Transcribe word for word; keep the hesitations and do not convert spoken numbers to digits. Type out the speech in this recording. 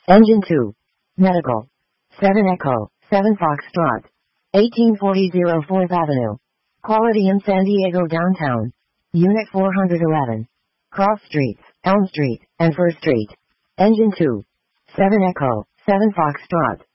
Engine two. Medical. seven Echo, seven Foxtrot. eighteen forty fourth Avenue. Quality in San Diego downtown. Unit four hundred eleven. Cross Streets, Elm Street, and First Street. Engine two. seven Echo, seven Foxtrot.